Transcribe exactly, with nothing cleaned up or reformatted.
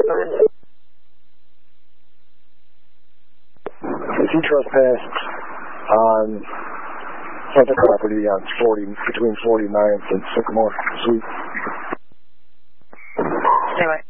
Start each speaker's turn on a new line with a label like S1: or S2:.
S1: If he trespassed on Hunter property on forty between forty-ninth and Sycamore Sweet.
S2: Anyway.